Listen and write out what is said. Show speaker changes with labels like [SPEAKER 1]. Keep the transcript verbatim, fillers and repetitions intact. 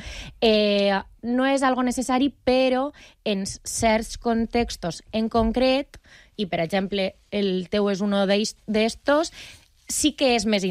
[SPEAKER 1] Eh, no és algo necessari, però en certs contextos en concret, i per exemple el teu és un d'estos, sí que és més